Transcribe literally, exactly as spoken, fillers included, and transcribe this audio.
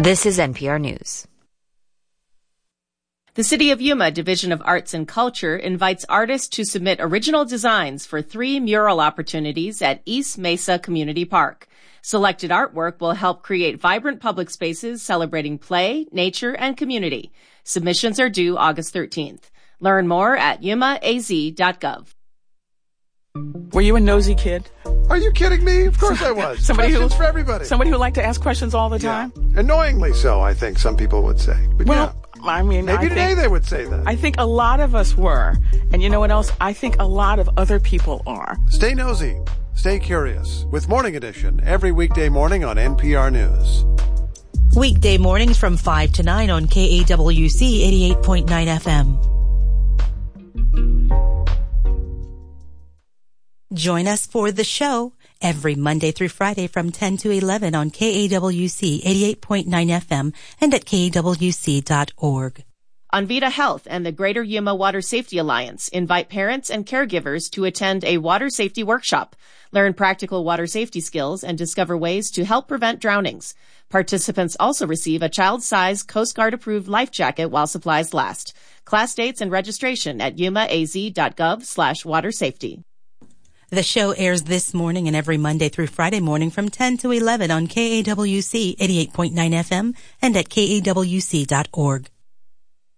This is N P R News. The City of Yuma Division of Arts and Culture invites artists to submit original designs for three mural opportunities at East Mesa Community Park. Selected artwork will help create vibrant public spaces celebrating play, nature, and community. Submissions are due August thirteenth. Learn more at yuma a z dot gov. Were you a nosy kid? Are you kidding me? Of course I was. Somebody questions who, for everybody. Somebody who liked to ask questions all the time? Yeah. Annoyingly so, I think some people would say. But well, yeah. I mean, maybe I today think, they would say that. I think a lot of us were. And you know what else? I think a lot of other people are. Stay nosy. Stay curious. With Morning Edition every weekday morning on N P R News. Weekday mornings from five to nine on K A W C eighty-eight point nine F M. Join us for the show every Monday through Friday from ten to eleven on K A W C eighty-eight point nine F M and at K A W C dot org. Envita Health and the Greater Yuma Water Safety Alliance invite parents and caregivers to attend a water safety workshop. Learn practical water safety skills and discover ways to help prevent drownings. Participants also receive a child-sized Coast Guard-approved life jacket while supplies last. Class dates and registration at yuma a z dot gov slash water safety. The show airs this morning and every Monday through Friday morning from ten to eleven on K A W C eighty-eight point nine F M and at K A W C dot org.